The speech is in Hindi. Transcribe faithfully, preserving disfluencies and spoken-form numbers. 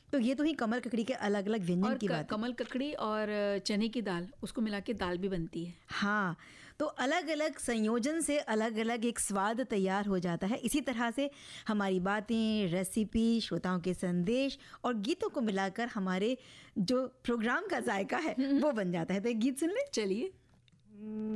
तो ये तो ही कमल ककड़ी के अलग अलग व्यंजन और की क- बात है। कमल ककड़ी और चने की दाल, उसको मिला के दाल भी बनती है। हाँ, तो अलग अलग संयोजन से अलग अलग एक स्वाद तैयार हो जाता है। इसी तरह से हमारी बातें, रेसिपी, श्रोताओं के संदेश और गीतों को मिलाकर हमारे जो प्रोग्राम का जायका है वो बन जाता है। तो एक गीत सुन ले। चलिए।